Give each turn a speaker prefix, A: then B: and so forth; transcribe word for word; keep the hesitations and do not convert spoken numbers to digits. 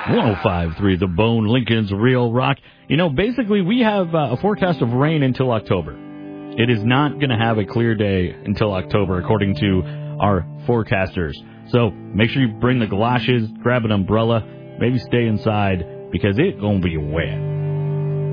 A: one oh five point three The Bone, Lincoln's Real Rock. You know, basically, we have uh, a forecast of rain until October. It is not going to have a clear day until October, according to our forecasters. So make sure you bring the galoshes, grab an umbrella, maybe stay inside, because it's going to be wet.